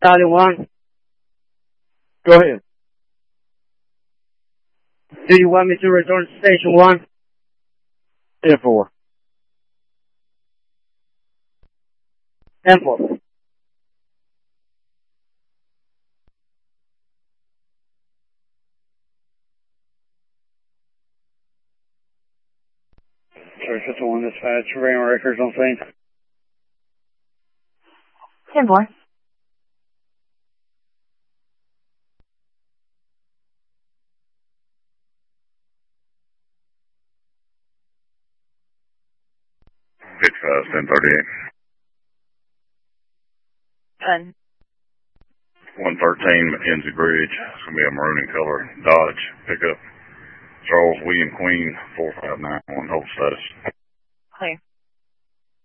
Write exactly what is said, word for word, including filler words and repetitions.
ninety-one. Go ahead. Do you want me to return to station one? ten four. ten four. Sorry, fifty-one dispatch, radar records on scene. ten four. fifty-five, ten thirty-eight. ten. one thirteen Mackenzie Bridge. It's going to be a maroon in color Dodge pickup. Charles William Queen, four five nine one, hold status. Clear.